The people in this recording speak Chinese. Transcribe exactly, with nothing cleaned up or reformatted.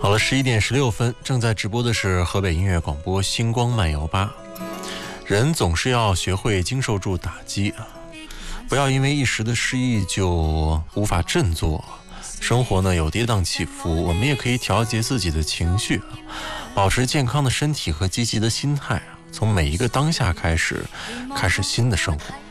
好了，十一点十六分，正在直播的是河北音乐广播星光漫游吧。人总是要学会经受住打击啊，不要因为一时的失意就无法振作。生活呢有跌宕起伏，我们也可以调节自己的情绪，保持健康的身体和积极的心态，从每一个当下开始，开始新的生活。